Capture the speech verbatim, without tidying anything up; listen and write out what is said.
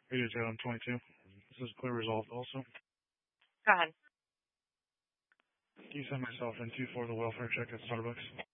Radio Tatum twenty-two. This is clear resolved also. Go ahead. Can you send myself into for the welfare check at Starbucks?